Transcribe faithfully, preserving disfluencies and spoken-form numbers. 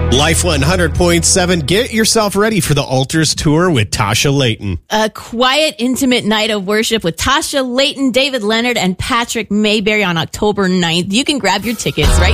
Life one hundred point seven. Get yourself ready for the Altars Tour with Tasha Layton. A quiet, intimate night of worship with Tasha Layton, David Leonard, and Patrick Mayberry on October ninth. You can grab your tickets right